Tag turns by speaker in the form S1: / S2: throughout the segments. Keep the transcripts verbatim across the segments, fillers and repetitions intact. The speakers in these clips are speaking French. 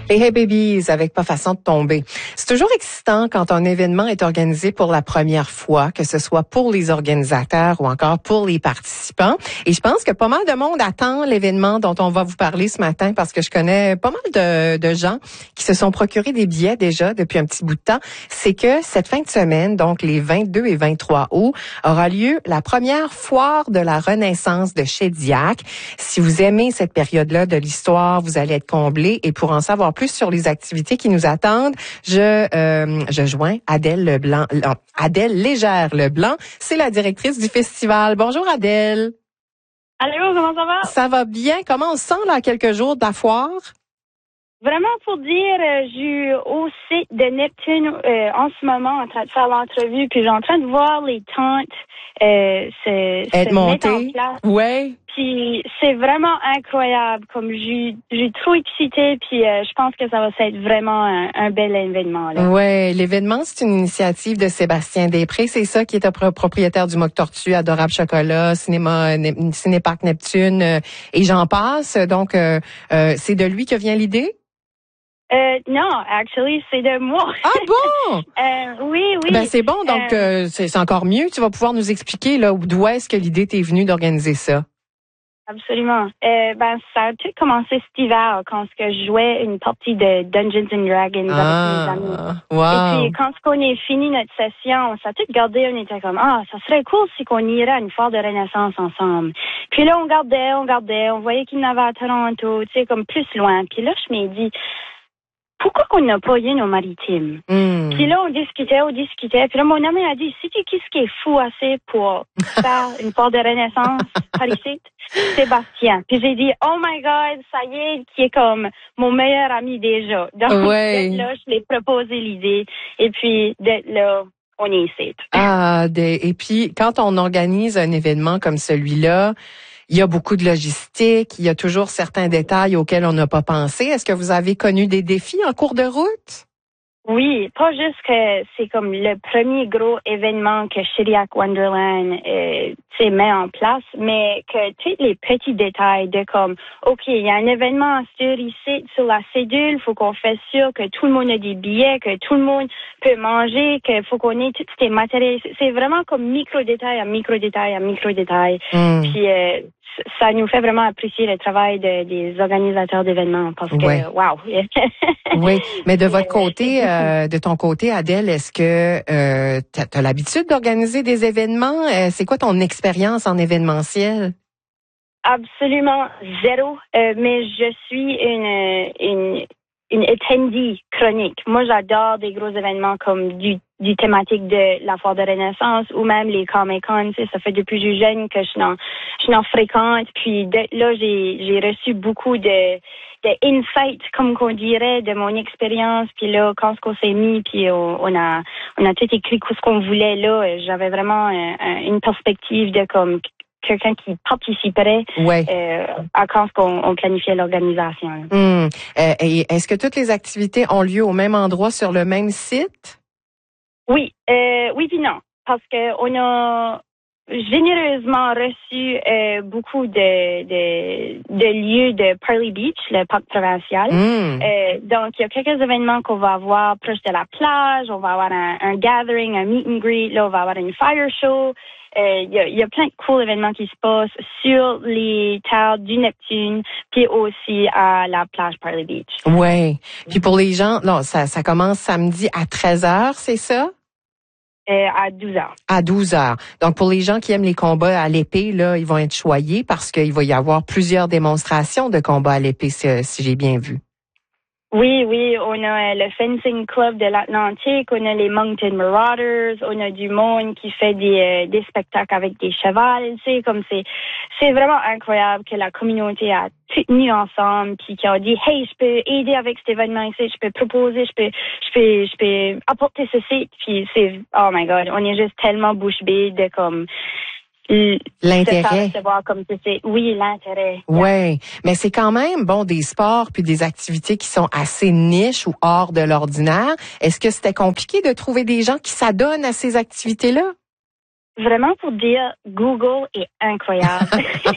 S1: Les Hey Babies avec Pas façon de tomber. C'est toujours excitant quand un événement est organisé pour la première fois, que ce soit pour les organisateurs ou encore pour les participants. Et je pense que pas mal de monde attend l'événement dont on va vous parler ce matin parce que je connais pas mal de, de gens qui se sont procurés des billets déjà depuis un petit bout de temps. C'est que cette fin de semaine, donc les vingt-deux et vingt-trois août, aura lieu la première foire de la Renaissance de Shediac. Si vous aimez cette période-là de l'histoire, vous allez être comblés. Et pour en savoir plus sur les activités qui nous attendent, je euh, je joins Adèle Leblanc, euh, Adèle Légère-Leblanc, c'est la directrice du festival. Bonjour Adèle.
S2: Allô, comment ça va?
S1: Ça va bien. Comment on se sent là, à quelques jours de la foire?
S2: Vraiment, pour dire, euh, je suis au site de Neptune euh, en ce moment en train de faire l'entrevue, puis je suis en train de voir les tentes euh, se,
S1: Être
S2: se mettre en
S1: montée.
S2: place.
S1: Ouais.
S2: Puis c'est vraiment incroyable, comme je suis je suis trop excitée, puis euh, je pense que ça va être vraiment un, un bel événement. Là.
S1: Ouais, l'événement, c'est une initiative de Sébastien Després, c'est ça qui est pro- propriétaire du Moque Tortue, Adorable Chocolat, Cinéma, ne, Cinéparc Neptune euh, et j'en passe. Donc, euh, euh, c'est de lui que vient l'idée?
S2: Euh, non, actually, c'est de moi.
S1: Ah bon?
S2: euh, oui, oui.
S1: Ben c'est bon, donc
S2: euh,
S1: euh, c'est, c'est encore mieux. Tu vas pouvoir nous expliquer là d'où est-ce que l'idée t'est venue d'organiser ça.
S2: Absolument. Euh, ben, ça a tout commencé cet hiver quand que je jouais une partie de Dungeons and Dragons
S1: Ah,
S2: avec mes amis.
S1: wow.
S2: Et puis, quand on est fini notre session, on s'est tout gardé, on était comme, ah, ça serait cool si qu'on irait à une foire de Renaissance ensemble. Puis là, on gardait, on gardait, on voyait qu'il y en avait à Toronto, tu sais, comme plus loin. Puis là, je m'ai dit, pourquoi qu'on n'a pas eu nos maritimes?
S1: Mm.
S2: Puis là, on discutait, on discutait. Puis là, mon ami a dit, sais-tu qui ce qui est fou assez pour faire une foire de Renaissance par ici? Sébastien. Puis j'ai dit, oh my God, ça y est, qui est comme mon meilleur ami déjà. Donc,
S1: Ouais.
S2: d'être là, je l'ai proposé l'idée. Et puis, d'être là, on est ici.
S1: Ah, des, et puis quand on organise un événement comme celui-là, il y a beaucoup de logistique, il y a toujours certains détails auxquels on n'a pas pensé. Est-ce que vous avez connu des défis en cours de route?
S2: Oui, pas juste que c'est comme le premier gros événement que Shediac Wonderland euh, met en place, mais que tous les petits détails de comme, OK, il y a un événement sur ici, sur la cédule, faut qu'on fasse sûr que tout le monde a des billets, que tout le monde peut manger, qu'il faut qu'on ait tous ces matériels. C'est vraiment comme micro-détail à micro-détail à micro-détail.
S1: Mm.
S2: Puis, euh, ça nous fait vraiment apprécier le travail de, des organisateurs d'événements parce que,
S1: Ouais.
S2: wow!
S1: Oui, mais de votre côté, euh, de ton côté, Adèle, est-ce que euh, tu as l'habitude d'organiser des événements? Euh, c'est quoi ton expérience en événementiel?
S2: Absolument zéro, euh, mais je suis une, une, une attendee chronique. Moi, j'adore des gros événements comme du du thématique de la foire de Renaissance ou même les Comic-Con. Tu sais, ça fait depuis que je suis jeune que je suis en, je suis en fréquente. Puis de, là, j'ai, j'ai reçu beaucoup de, de insights, comme qu'on dirait, de mon expérience. Puis là, quand on s'est mis, puis on, on a on a tout écrit ce qu'on voulait là, j'avais vraiment un, une perspective de comme quelqu'un qui participerait
S1: Ouais.
S2: euh, à quand on, on planifiait l'organisation.
S1: Hum. Euh, et est-ce que toutes les activités ont lieu au même endroit sur le même site?
S2: Oui, euh, oui puis non, parce que on a généreusement reçu euh, beaucoup de, de de lieux de Pearly Beach, le parc provincial.
S1: Mm.
S2: Euh, donc il y a quelques événements qu'on va avoir proche de la plage, on va avoir un, un gathering, un meet and greet, là on va avoir une fire show. Euh, il y a, y a plein de cool événements qui se passent sur les terres du Neptune, puis aussi à la plage Pearly Beach.
S1: Ouais. Puis pour les gens, non, ça, ça commence samedi à treize heures, c'est ça?
S2: Euh, à douze heures.
S1: À douze heures. Donc pour les gens qui aiment les combats à l'épée, là, ils vont être choyés parce qu'il va y avoir plusieurs démonstrations de combats à l'épée, si, si j'ai bien vu.
S2: Oui, oui, on a le Fencing Club de l'Atlantique, on a les Moncton Marauders, on a du monde qui fait des, euh, des spectacles avec des chevals, tu sais, comme c'est, c'est vraiment incroyable que la communauté a tenu ensemble, puis qui a dit, hey, je peux aider avec cet événement ici, je peux proposer, je peux, je peux, je peux apporter ceci, puis c'est, oh my God, on est juste tellement bouche bée de comme,
S1: l'intérêt.
S2: Comme c'est, oui, l'intérêt.
S1: Oui, mais c'est quand même bon des sports puis des activités qui sont assez niches ou hors de l'ordinaire. Est-ce que c'était compliqué de trouver des gens qui s'adonnent à ces activités-là?
S2: Vraiment pour dire, Google est incroyable.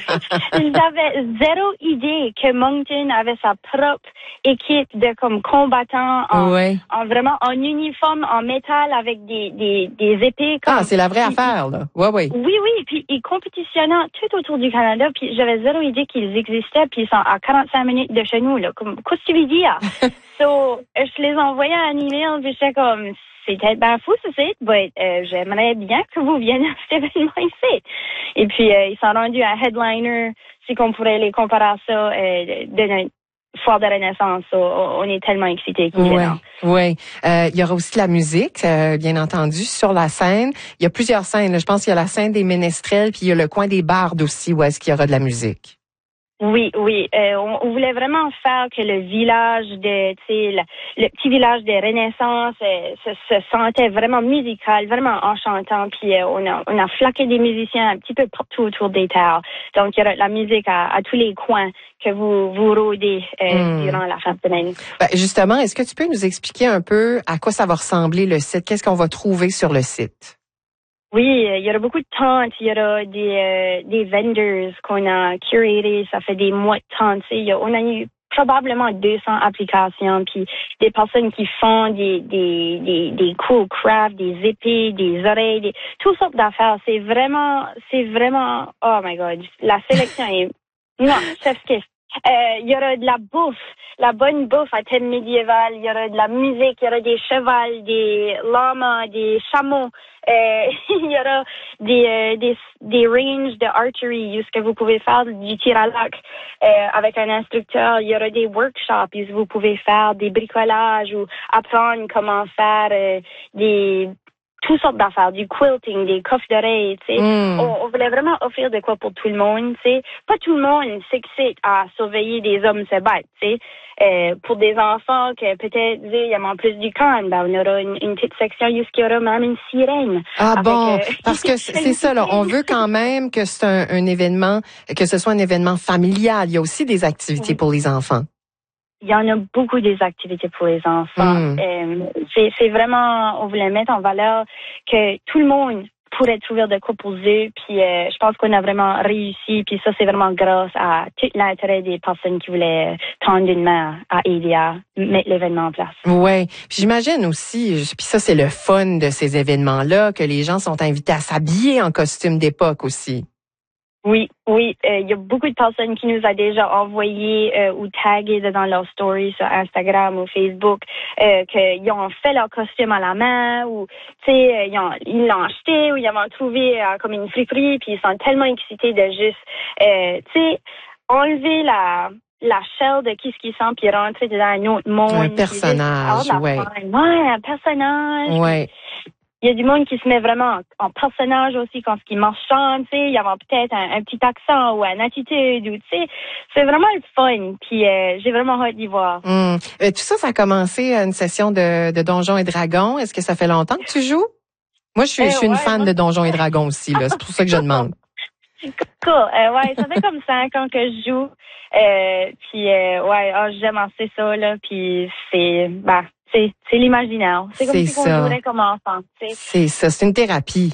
S2: J'avais zéro idée que Moncton avait sa propre équipe de comme combattants en,
S1: ouais.
S2: en vraiment en uniforme, en métal avec des, des, des épées. Comme,
S1: Ah, c'est la vraie
S2: puis,
S1: affaire, là. Ouais, ouais.
S2: Oui, oui, puis ils compétitionnaient tout autour du Canada, puis j'avais zéro idée qu'ils existaient, puis ils sont à quarante-cinq minutes de chez nous, là. Comme, qu'est-ce que tu veux dire? So, je les envoyais un email, puis j'étais comme, c'est peut-être bien fou, ça, c'est, mais euh, j'aimerais bien que vous veniez à cet événement ici. Et puis, euh, ils sont rendus à headliner, si qu'on pourrait les comparer à ça, euh, de notre foire de Renaissance. So, on est tellement excités qu'ils viennent.
S1: Oui, oui. Euh, il y aura aussi la musique, euh, bien entendu, sur la scène. Il y a plusieurs scènes, là. Je pense qu'il y a la scène des ménestrels, puis il y a le coin des bardes aussi, où est-ce qu'il y aura de la musique.
S2: Oui, oui. Euh, on, on voulait vraiment faire que le village de, tu sais, le, le petit village de Renaissance euh, se, se sentait vraiment musical, vraiment enchantant. Puis euh, on a on a flaqué des musiciens un petit peu partout autour des terres. Donc il y aura de la musique à, à tous les coins que vous vous rôdez euh, mmh. durant la fin de semaine.
S1: Ben, justement, est-ce que tu peux nous expliquer un peu à quoi ça va ressembler le site? Qu'est-ce qu'on va trouver sur le site?
S2: Oui, il y aura beaucoup de tentes, il y aura des euh, des vendors qu'on a curatés, ça fait des mois de temps, tu sais, on a eu probablement deux cents applications, puis des personnes qui font des des des des cool crafts, des épées, des oreilles, des, toutes sortes d'affaires. C'est vraiment, c'est vraiment, oh my god, la sélection est, non, chef kiss. Euh, il y aura de la bouffe, la bonne bouffe à thème médiéval. Il y aura de la musique, il y aura des chevals, des lamas, des chameaux. Euh, il y aura des, euh, des des ranges de archery, où ce que vous pouvez faire du tir à l'arc euh, avec un instructeur. Il y aura des workshops où vous pouvez faire des bricolages ou apprendre comment faire euh, des toutes sortes d'affaires, du quilting, des coffres d'oreilles, tu sais. Mm. On, on voulait vraiment offrir de quoi pour tout le monde, tu sais. Pas tout le monde s'excite à surveiller des hommes se battre, tu sais. Euh, pour des enfants que peut-être il y a plus du camp, ben on aura une, une petite section où il y aura même une sirène.
S1: Ah
S2: avec,
S1: bon,
S2: euh,
S1: parce que c'est ça là, on veut quand même que c'est un, un événement, que ce soit un événement familial. Il y a aussi des activités oui. pour les enfants.
S2: Il y en a beaucoup des activités pour les enfants. Mm. Euh, c'est, c'est vraiment, on voulait mettre en valeur que tout le monde pourrait trouver de quoi pour eux. Puis euh, je pense qu'on a vraiment réussi. Puis ça, c'est vraiment grâce à tout l'intérêt des personnes qui voulaient tendre une main à aider à mettre l'événement en place.
S1: Oui. Puis j'imagine aussi, puis ça, c'est le fun de ces événements-là, que les gens sont invités à s'habiller en costume d'époque aussi.
S2: Oui, oui. Il euh, y a beaucoup de personnes qui nous ont déjà envoyé euh, ou tagué dans leurs stories sur Instagram ou Facebook euh, qu'ils ont fait leur costume à la main ou, tu sais, ils, ont, ils l'ont acheté ou ils l'ont trouvé euh, comme une friperie puis ils sont tellement excités de juste, euh, tu sais, enlever la... la chair de qui ce qu'ils sont puis rentrer dans un autre monde.
S1: Un personnage, oui.
S2: Ouais, un personnage.
S1: Ouais.
S2: Il y a du monde qui se met vraiment en personnage aussi quand ils marchent, tu sais, il y a peut-être un, un petit accent ou une attitude, ou tu sais, c'est vraiment le fun. Puis euh, j'ai vraiment hâte d'y voir.
S1: Mmh. Euh, tout ça, ça a commencé à une session de, de Donjons et Dragons. Est-ce que ça fait longtemps que tu joues? Moi, je suis, eh, je suis ouais, une fan moi... de Donjons et Dragons aussi, là. C'est pour ça que je demande.
S2: Cool. Euh, ouais, ça fait comme cinq ans que je joue. Euh, puis euh, ouais, oh, j'aime assez ça là. Puis c'est, bah. C'est, c'est l'imaginaire. C'est, c'est comme si on jouerait comme enfant. T'sais.
S1: C'est ça, c'est une thérapie.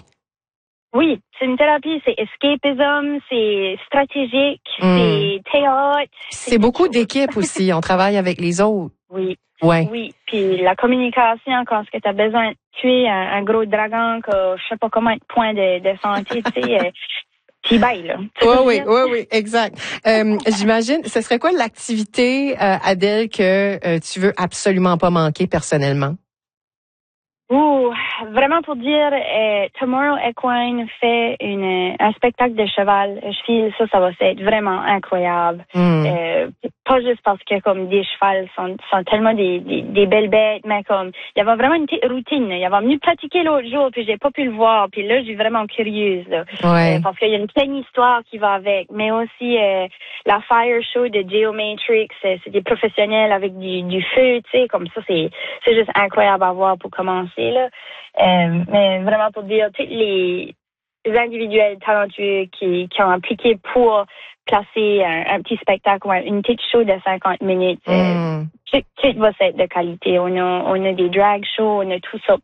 S2: Oui, c'est une thérapie, c'est escapism, c'est stratégique, mm. c'est théâtre.
S1: C'est, c'est beaucoup d'équipes aussi, on travaille avec les autres.
S2: Oui.
S1: Ouais.
S2: Oui, puis la communication, quand tu as besoin de tuer un, un gros dragon que je sais pas comment de points de, de santé, tu sais... Qui baille, là.
S1: Oui, oui, oui, oui, exact. Euh, j'imagine, ce serait quoi l'activité, euh, Adèle, que euh, tu veux absolument pas manquer personnellement?
S2: Ouh, vraiment pour dire, euh, Tomorrow Equine fait une, un spectacle de cheval. Je file ça, ça va être vraiment incroyable. Mm. Euh, pas juste parce que comme des chevals sont, sont tellement des, des, des belles bêtes, mais comme il y avait vraiment une petite routine. Il y avait venu pratiquer l'autre jour, puis j'ai pas pu le voir. Puis là, je suis vraiment curieuse, là.
S1: Ouais.
S2: Euh, parce qu'il y a une pleine histoire qui va avec. Mais aussi euh, la Fire Show de Geomatrix, c'est, c'est des professionnels avec du, du feu, tu sais, comme ça, c'est, c'est juste incroyable à voir pour commencer. Là. Euh, mais vraiment pour dire, tous les individuels talentueux qui, qui ont appliqué pour placer un, un petit spectacle ou une petite show de cinquante minutes, mm. euh, tout, tout va être de qualité. On a, on a des drag shows, on a tout ça